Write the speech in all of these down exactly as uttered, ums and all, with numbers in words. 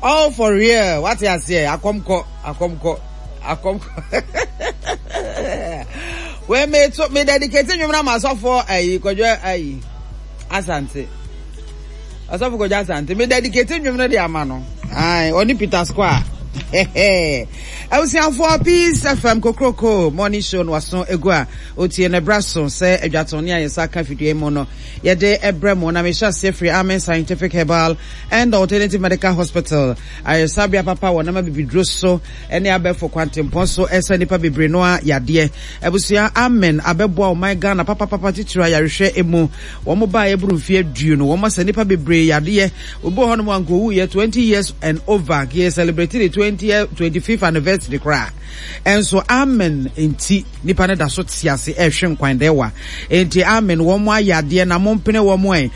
All for real. What you say? Akomko, akomko, akomko. We me to me dedicating you na myself for eh kojo eh Asante. Asafo kojo Asante. Me dedicating you na dey amano. Ai, oni Peter Square. Hehe. I was here for Peace F M Kokroko morning show no waso egua otie ne braso say adwatoni ayesa ka fidie mo no ye de ebremo na me sha free Amen Scientific Herbal and Alternative Medical Hospital ayesa bia papa wona ma bibidro so ene abefo kwantempo so esa nipa bebre no a yade ebusia Amen abebo o my Ghana papa papa titira yarehwe emu wo mo ba ebru mfie aduo no wo mo sa nipa bebre yade obo hono mo anko wu ye twenty years and over he celebrated the twentieth twenty-fifth anniversary the cry and so Amen enti nipa ne da so tiase ehwe nkwan dewa enti Amen wo mo ayade na mo mpene wo mo eh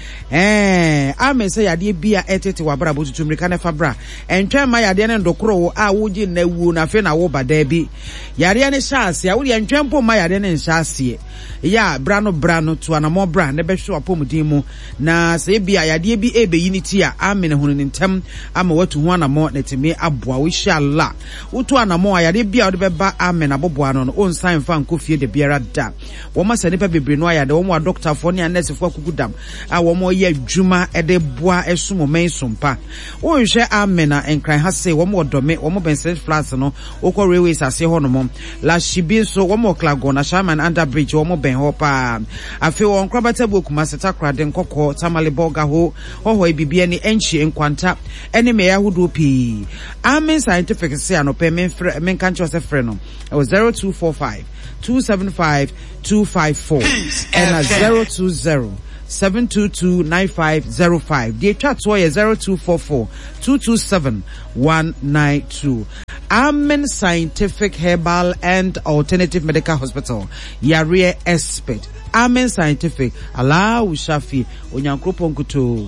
eh Amen say yade bia etete wabra botutu mrika ne fabra entwa ma yade ne ndokoro wo a wogi na wu na fe na wo bada bi yade ne shaase a wo de ntwa mpo ma yade ne shaase ya brano brano to anamo bra ne behwe apomudin mu na say bia yade bi ebe yiniti a Amen hunu ntem ama watu hu anamo na timi aboa wo inshallah utu anamo ayade bia ode beba Amen aboboa no on sign fa nkofie de biara da wo ma sanipa bebre no ayade wo mo doctor fo ne nurse fo akugudam a wo mo ye adwuma ede boa esumo men sompa wo hwe Amen na enkran ha se wo mo dome wo mo benset flats no okọ railways ase ho no mo la shibi so wo mo klago na shaman under bridge wo mo ben ho pa afi wo nkrabata bokuma seta krade nkokọ tamale boga ho ho ibibia ni enchi enkwanta ene me yahudo pi Amen Scientific say anope men men kan cho se frɛ no it was zero two four five two seven five two five four and zero two zero seven two two nine five zero five. The chat was zero two four four two two seven one nine two. Amen Scientific Herbal and Alternative Medical Hospital. Yare expert. Amen Scientific. Allah ushafi onyankropon kuto.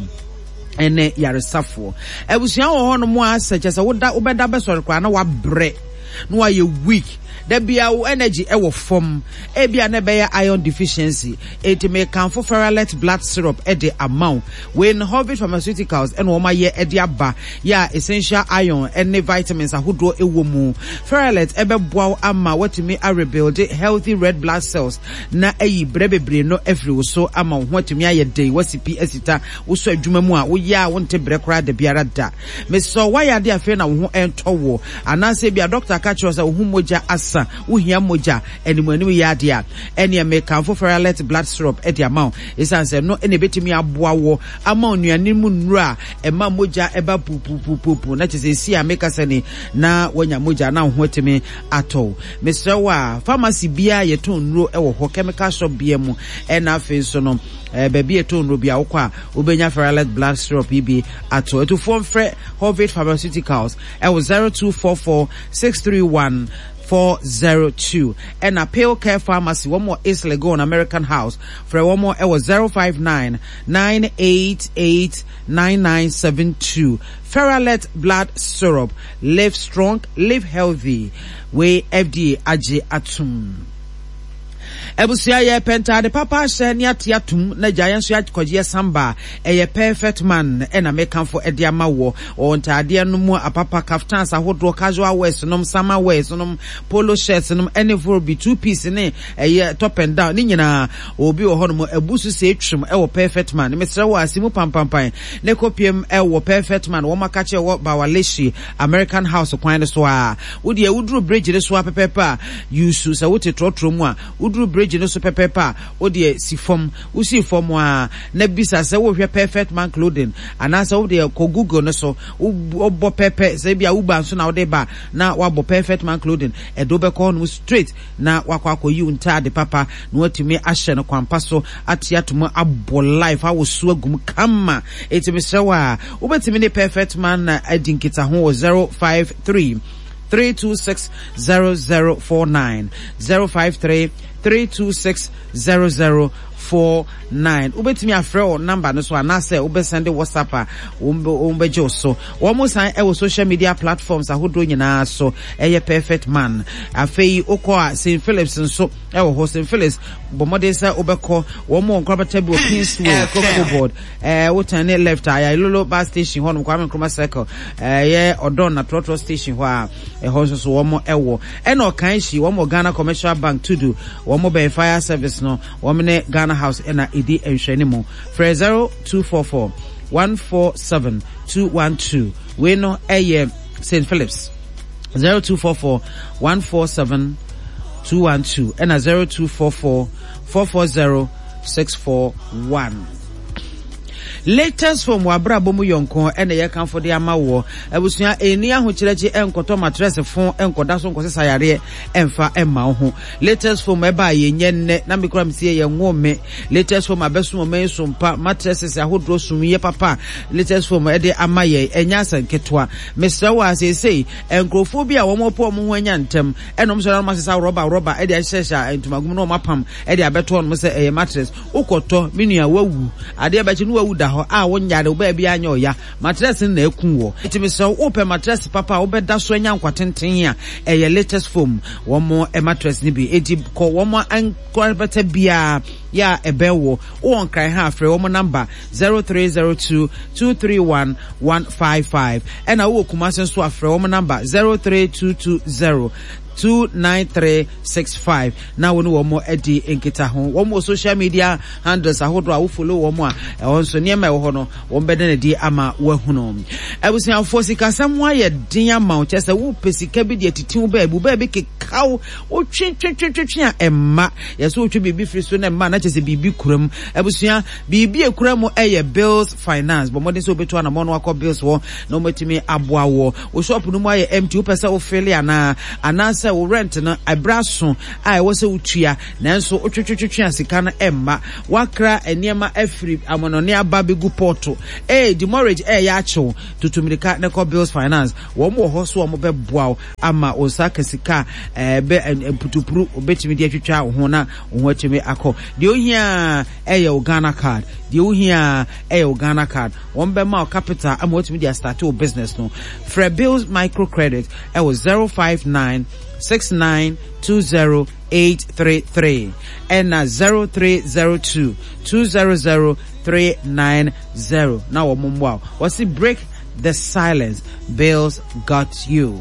Ene yaresafo. Ebusia wo ho no mo asache se woda obeda besori kwa na wa bre. No wa ye weak. There be our energy ewo form e bia na be iron deficiency it may can for Ferrolet blood syrup e the amount when Hobbit Pharmaceuticals and woma ye e the aba ya essential iron and vitamins ahodo ewo mu Ferrolet e be boa ama watimi a rebuild healthy red blood cells na eyi brebebre no every so ama watimi aye dey wasipi esita wo so adwuma mu a wo ya wonte brekora de biara da me so why ade afi na wo ho entowo anase bia doctor ka cho say wo hu moja as uhia moja enimu enimu yade a ene me kan for Ferrolet blood syrup e the amount isanse no ene betimi aboa wo ama onuane mu nnura e ma moja e ba pupupupu na chese si a make sene na wanya moja na ho temi ato Mister Wa pharmacy bia ye ton nuro e wo ho chemical shop bia mu e na afi so no eh baby e ton nuro bia wo kwa obenya Ferrolet blood syrup bi ato to form fre Hobbit Pharmaceuticals e was zero two four four six three one four zero two and a Pale Care Pharmacy one more is Lego on American House for one more it was zero five nine nine eight eight nine nine seven two. Ferrolet blood syrup, live strong, live healthy. We F D A aje atum. Ebusia ye penta de papa she ne atiatum na giant so yakwaje samba eye perfect man e na mekan for ediama wo o ntade no mu apapa kaftans ahodo casual wears no summer wears no polo shirts no any for be two piece ne eye top and down ni nyina obi wo hono ebusu se twem e wo perfect man mesra wo asimu pampampan ne kopiem e wo perfect man wo makache wo bawaleshi American House kwan so a wo de wudru bridge ne so apepepa yusu se wo te trotro mu a wudru bridge no so pepepa o de si form wo si form a na bisa se wo hwe perfect man clothing anasa wo de ko Google no so wo bo pepe se bia wo ba so na wo de ba na wa bo perfect man clothing e do be ko no straight na wakwa akoyi unta de papa na watimi ahye no kwampa so atiatom abo life a wo so agum kama etimi se wa wo betimi ne perfect man na adinkita ho zero five three three two six zero zero four nine zero five three three two six zero zero four nine. Ubetimi afre o number no so anase ube send WhatsApp a umbe jo so. Omo san e wo social media platforms ahodro nyina so eye perfect man. Afei okọ a Saint Phillips nso e wo ho Saint Phillips bomode say obekọ omo nkraba table Kingsway Coco board eh wo turn left aya Lolo bus station ho no Kwame Nkrumah circle eh ye Odon na Trotro station ho a e ho so omo e wo e na okan shi omo Ghana Commercial Bank to do omo be fire service no omo ne Ghana House e na edi enhwene mo for zero two four four one four seven two one two we no eh Saint Phillips zero two four four one four seven two one two and a zero two four four four four zero six four one. Latest from Wabra Bomu Yonko and the Yakan for the Amawo. I was near a near Huchilechi and Koto mattress phone and Kodason Cosayare and Fa and Mahu. Latest from Eba Yen Namikram see a woman. Latest from my best woman, some mattresses a hood rose from ye papa. Latest from Eddie Amaye and Yasan Ketwa. Mister Was say, and Grophobia one more poor Muantem and Omsar Massa Robber Robber Eddie Sesha and to Maguno Mapam Eddie Abeton must say a mattress. Okoto, Minia Wu. I dare bet you know that. Ah won ya de baby anyo ya mattress na ekun wo itimi so open mattress papa obeda so anya nkwatenten a eh latest foam one more a mattress ni bi edi ko one more an kwabata bia ya ebewo won kan ha frɛ wo number zero three zero two two three one one five five and awo kumase so afrɛ wo number zero three two two zero two nine three six five. Now we know more Eddie in Kitahon. One more social media handles. I hold our follow one more. I also near my honor. One better than the ama wehuno. I was now forcing somewhere a dear mount as a whoop is cabby at two baby baby cow or chin chin chin chin and ma. Yes, so to be free soon and man, that is a baby crum. I was here be a crum or a bills finance, but more than so between a monwalk bills war no more to me abwa war. We shop no more empty percent of failure na and say we rent na abraso I was utua nanso otwetwetwetwe sika na emma wakra eniema afri amonone ababegu porto eh the mortgage eh ya acho tutumilika ne ko bills finance wo mo ho so wo beboa ama osaka sika eh be putupuru obetimi de atwetwa ho na ho atimi akọ de ohia eh ya Ghana card de ohia eh Ghana card won be ma capital ama otimi de start your business no for bills microcredit eh was zero five nine six nine two zero eight three three and uh, zero three zero two two zero zero three nine zero. Now wow, what's it break the silence? Bills got you.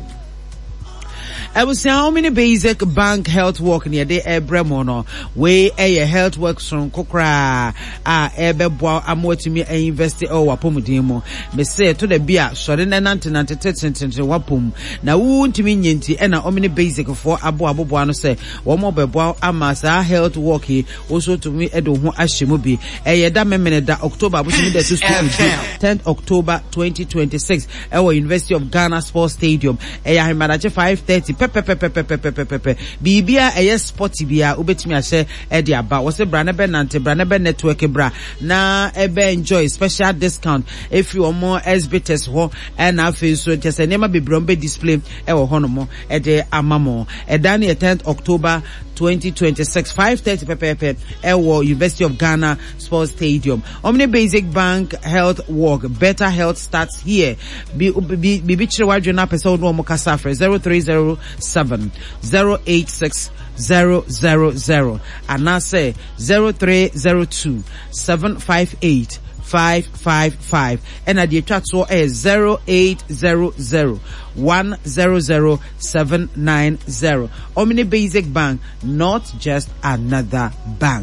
I was saying how many basic bank health work near the Ebremono way a health work from Kokra ah Ebebo amotimi a investi o wapomudimo me say to the beer so the ninety ninety wapum na wuntimi nyenti e na omni basic for abo abobo ano say wo mo bebo amasa health work also to me edo ho ahyemu bi e yeda memene da October abusumi da school tenth October twenty twenty-six e wo University of Ghana Sports Stadium e ya himadache five thirty pepe pepe pepe pepe pepe bibia eye sporty bia obetimi ahye e de aba wo se bra na be nante bra na be network bra na e be enjoy special discount if you more exhibitors ho and afi so just enema be brombe display e wo hono mo e de amamo e dan e tenth October twenty twenty-six five thirty pepe pepe e wo University of Ghana Sports Stadium. Omni Basic Bank Health Walk, better health starts here. Bi bi bi chire wadwe na pesa no mo kasa for zero three zero seven zero eight six zero zero zero and now say zero three zero two seven five eight five five five and at the chat so is zero eight zero zero one zero zero seven nine zero. Omni Basic Bank, not just another bank.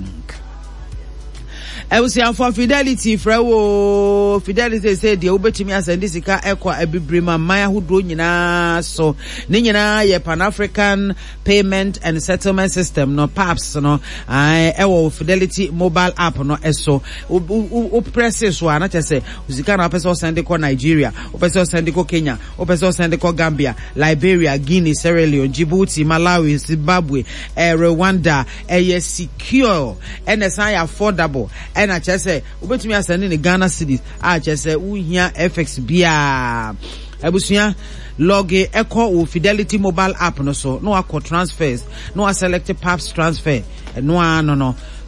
I was here for Fidelity, Frewo. Fidelity said the Obetimi as and this car equa ebibrima Maya who drew na so Nina ye Pan African payment and settlement system no paps no I ewo Fidelity mobile app no eso u presses one I say uzikana person send ko Nigeria, o person send ko Kenya, o person send ko Gambia, Liberia, Guinea, Sierra Leone, Djibouti, Malawi, Zimbabwe, eh, Rwanda, eh secure and as I affordable. And I just say, we to me sending the Ghana cities. I just say, we here F X bia. Ebusuya log echo or Fidelity mobile app no so no acco transfers no a selected paps transfer no no no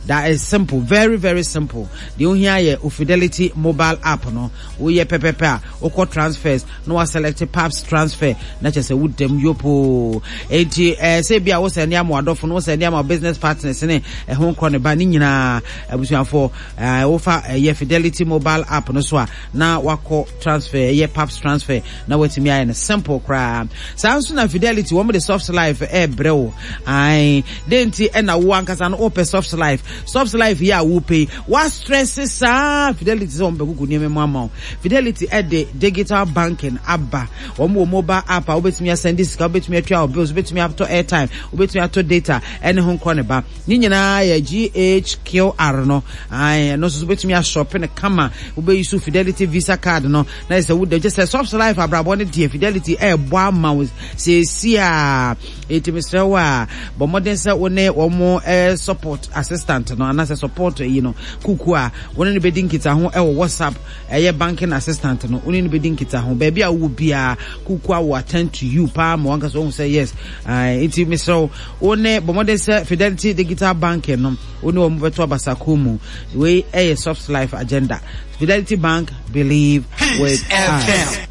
that is simple, very very simple. The only here Fidelity mobile app no we ye pepepe oko transfers no wa select paps transfer na che se wood dem yopo enti eh say bia wo send am adofo no send am business partners ne e ho kro ne ba ni nyina abusuafo eh wo fa ye Fidelity mobile app no so a na wako transfer ye paps transfer na wetimi aye simple cra sanso na Fidelity wo me the soft life e brew ai denti e na wo ankasa no open soft life soft life ya wo pay what stresses sa Fidelity so mbe gugu niam mu amount Fidelity e de digital banking abba wo mo mobile app a obetimi send this ka obetimi atwa bills obetimi ato airtime obetimi ato data ene ho nkro ne ba ni nyina ya G H Q R no ai no so obetimi a shop ne kama obe use Fidelity Visa card no na say would just say soft life abrabo ne die Fidelity e bo ama say sia etimi sewa bo modern say one wo mo support assistant no na say support you know kuku a woni ne bedin kita ho e wo WhatsApp e banking assistant no woni ne bedin kita ho ba bia wo bia kuku a wo attend to you pa mo wanka so say yes uh, etimi so one bo modern say Fidelity digital banking no woni wo mo beto abasakomu we e soft life agenda. Fidelity Bank, believe with us.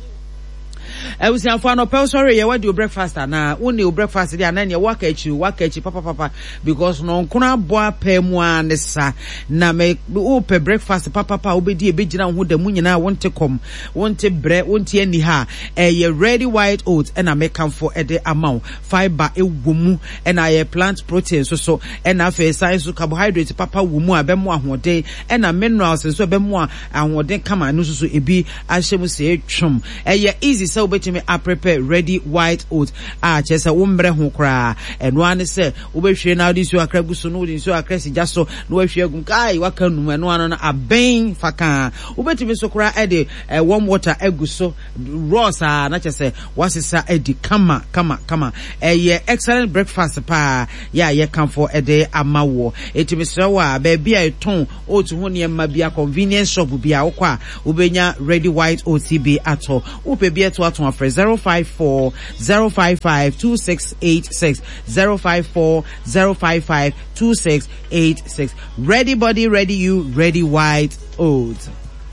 I was saying for no pay sorry you do breakfast na woni o breakfast dey na you work echi work echi papa papa because no nkuna boa pay mu an sa na me o pay breakfast papa papa obedi ebegina ho da mu nyina wonte kom wonte bre wonte ani ha eh ready white oats and I make come for e dey amount fiber e womu and I plant protein so so and afa science carbohydrate papa womu abemu ahoden and minerals so abemu ahoden kama no so so ebi ahyemu se twom eh easy so me I prepare ready white oats ah chesa umbre ho kra eno ane se ubehwe na odi so akra guso no odi so akra si jaso no ahwe agum kai waka num eno ano na aben faka ubetimi so kra e de warm water aguso rosa na chese wasisa edi kama kama kama eh excellent breakfast pa ya ye come for e de amawo etimi so wa ba bia eton otu ho ne ma bia convenience shop bia wo kwa ubenya ready white oats bi ato upe bia to ato zero five four zero five five two six eight six zero five four zero five five two six eight six. Ready body, ready you, ready white oats.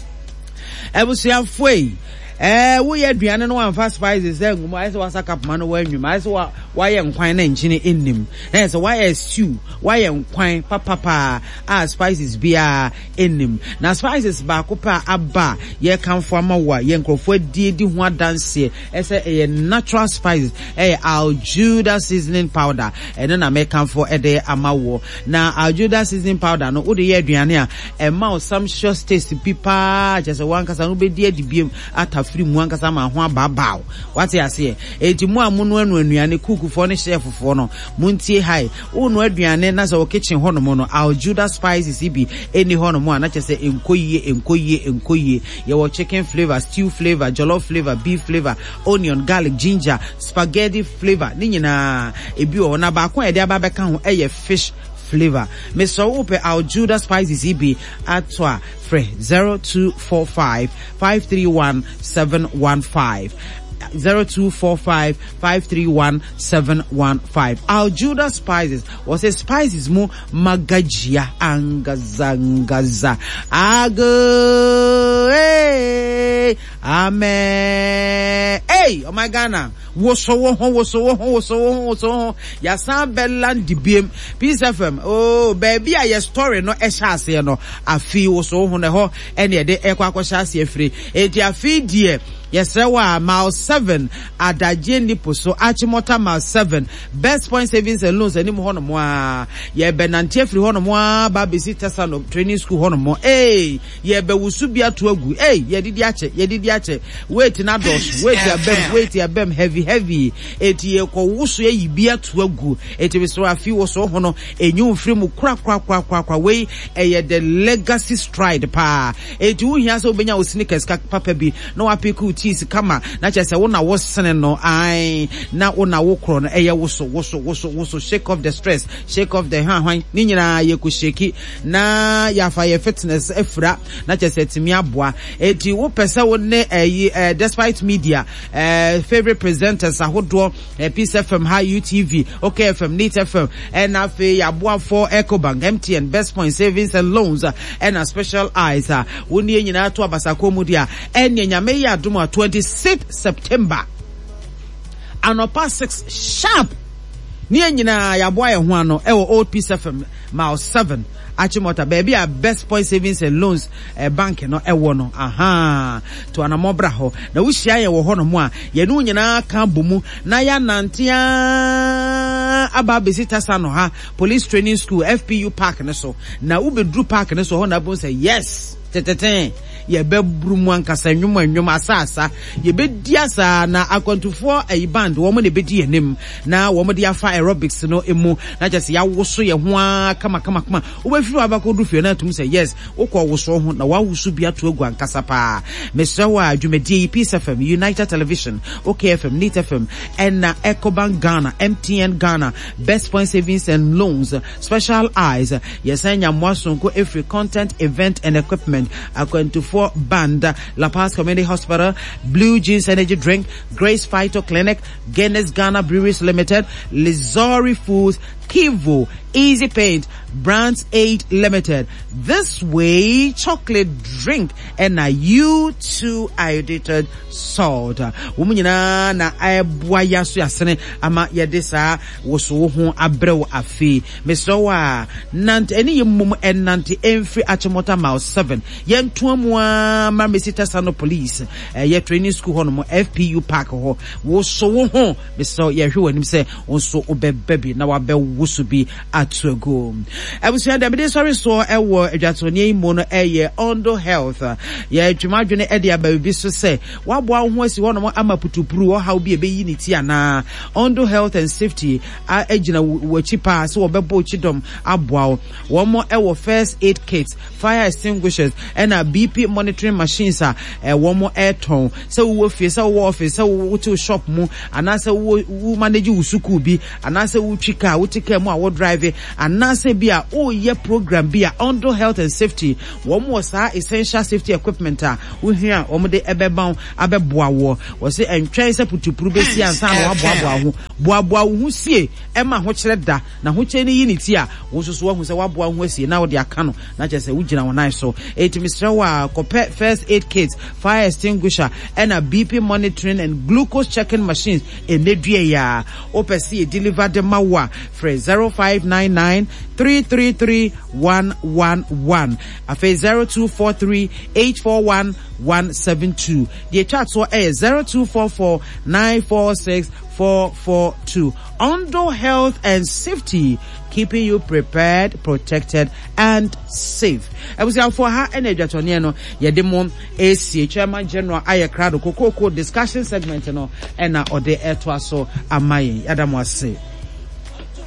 Ebusia foi. Eh, we had Biana no one fast spices, then why is was a cup man when you might why am quine engine in him. And so why is stew, why am quine papa ah spices beer in him. Now spices bakupa abba, ye come from a wa, yenko for did one dance here, as a natural spices, eh, our Judah seasoning powder, and then I may come for a day amawo. Now our Judah seasoning powder, no, Udi Adriania, and mouse some sure tasty people, just a one casan be dear the beam at a free muanka sama ho ababao what you say enti mu amunu anu anuane kuku fo ne chef fo no muntie hai unu aduane na so kitchen ho no mo no our Judah spices ibi eni ho no mo na chese enkoyie enkoyie enkoyie ye wo chicken flavor, stew flavor, jollof flavor, beef flavor, onion, garlic, ginger, spaghetti flavor ni nyina ebi o na ba kwa e de ababeka ho eye fish flavor. Me so upe our Judah spices ibi atwa free zero two four five five three one seven one five zero two four five five three one seven one five. Our Judah spices was a spices mu magajia angazangaza ago hey amen hey oh my Ghana woso wo ho woso wo ho woso wo ho woso ho ya san beland dibiem Peace F M oh baby a your story no e sha ase no afi woso ho ne ho ene de e kwa kwa sha ase afri enti afi die yes wa mile seven adaje nipo so achimota mile seven best point savings and loans anim ho no mo a ye benante afri ho no mo a ba besi tesano training school ho no mo eh ye be wusu bia to agu eh ye didi ache ye didi ache wait na dos wait ya bem wait ya bem heavy heavy eti ye ko wusu ye bia to agu eti be so afi wo so ho no enyu mfiri mu kra kra kra kra kra we eh the legacy stride pa eti wo hia so benya wo sneakers ka papa bi no apiku cheese kama na chese wo na wo sene no ai na wo na wo kro no eye wo so wo so wo so wo so shake off the stress shake off the han han ni nyina ye ku shake na ya fa ye fitness efra na chese timi aboa eti wo pese wo ne eh despite media eh favorite presenters ahodo eh, Peace F M, High U T V, OK F M, Neat F M, and afi yaboa for EcoBank, M T N, Best Point Savings and Loans, uh, and a Special Eyes. Uh, Wuni nyina to abasako mudia. And nyame ya duma twenty-sixth September. Anopa six sharp. Ni nyina yaboa ye ho ano e wo Old Peace F M mile seven. Achimota baby a Best Point Savings and Loans eh, bank no ewo no aha to anamobra ho na wuhia ye wo ho no mo a ye no nyina ka bomu na ya nantia aba besita sano ha police training school F P U park ne so na ubedru park ne so ho na bon say yes teteten ye bebru mu ankasa nwom anwom asasa ye bedi asa na akontufo ayi band wo mo ne bedi enim na wo mo de afa aerobics no emu na just ya woso ye ho kama kama kama wo befiri abakodu fie na tum say yes wo ko woso ho na wa woso bia to agu ankasa pa Mister wa dwumedi Peace F M, United Television, OK F M, Neat F M, and na EcoBank Ghana, M T N Ghana, Best Point Savings and Loans, Special Eyes, yes anya mwasonko every content, event and equipment akontufo band, La Paz Community Hospital, Blue Jeans Energy Drink, Grace Phyto Clinic, Guinness Ghana Breweries Limited, Lizori Foods, Kivu, Easy Paint, Brands Aid Limited, This Way Chocolate Drink, and a U two iodinated salt. Womunyina na aibwa yasu yasene ama yedesa woso ho abrew afi. Mister wa nante eni yemum enante emfri Achimota mile seven. Yentua mwa Mamesita Sano Police. Eh, ye training school ho no F P U park ho. Woso ho Mister Yehwe anim se onso obebebe na wabe woso bi atuago. Abusia da me sorry so ewo adwatoni mu no eye Ondo Health. Ye dwumadwene e dia ba bi so se wabo ho asi wono ama putupuru wo how bi e beyi ni ti ana. Ondo Health and Safety a agina wachi pa so obebo chidom aboa wo mo ewo first aid kits, fire extinguishers and a B P monitoring machines a wo mo airton so wo fie so wo office so wo to shop mu anase wo manage usuku bi anase wo twika wo tika mu a wo drive anase bi a o ye program bi a Ondo Health and Safety wo mo sa essential safety equipment a wo hia wo mo de ebeba abeboa wo wo se entwen se putupuru besi ansa na wo aboa ho boaboa wo sie e ma ho kire da na ho kire ni yiniti a wo soso wo hu se wo aboa ho sie na wo de aka no na che se wo gina won so it Mister wa compare first aid kits, fire extinguisher and a B P monitoring and glucose checking machines in nedue ya opesi deliver the mawa for zero five nine nine three three three one one one afa zero two four three eight four one one seven two. The chat so is zero two four four nine four six four four two. Ondo Health and Safety, keeping you prepared, protected, and safe. I was out for her and Edwatoniano, Yedemon, A C, Chairman General Ayakrado, Kokoko discussion segment, no, and or the air to so am I, Adam was say.